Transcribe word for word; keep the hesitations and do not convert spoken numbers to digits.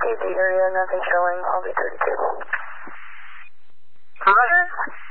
the area, nothing showing. I'll be thirty-two. Roger.